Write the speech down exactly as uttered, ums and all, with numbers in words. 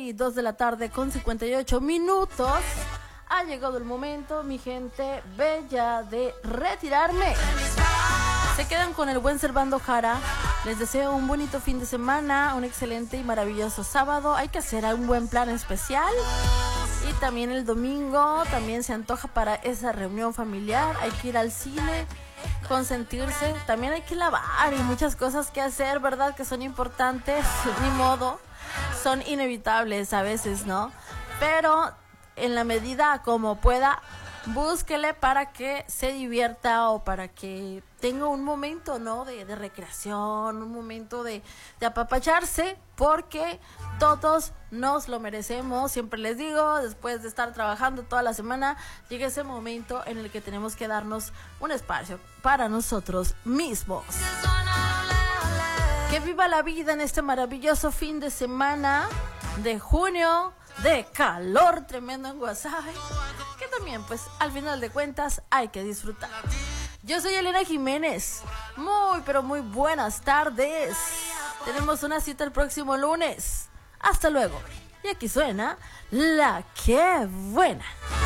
Sí, dos de la tarde con cincuenta y ocho minutos. Ha llegado el momento, mi gente bella, de retirarme. Se quedan con el buen Servando Jara. Les deseo un bonito fin de semana, un excelente y maravilloso sábado. Hay que hacer un buen plan especial. Y también el domingo, también se antoja para esa reunión familiar. Hay que ir al cine, consentirse. También hay que lavar y muchas cosas que hacer, ¿verdad? Que son importantes, ni modo. Son inevitables a veces, ¿no? Pero en la medida como pueda, búsquele para que se divierta o para que tenga un momento, ¿no? De, de recreación, un momento de, de apapacharse, porque todos nos lo merecemos. Siempre les digo, después de estar trabajando toda la semana, llega ese momento en el que tenemos que darnos un espacio para nosotros mismos. Que viva la vida en este maravilloso fin de semana de junio, de calor tremendo en Guasave, que también pues al final de cuentas hay que disfrutar. Yo soy Elena Jiménez, muy pero muy buenas tardes. Tenemos una cita el próximo lunes. Hasta luego. Y aquí suena La Que Buena.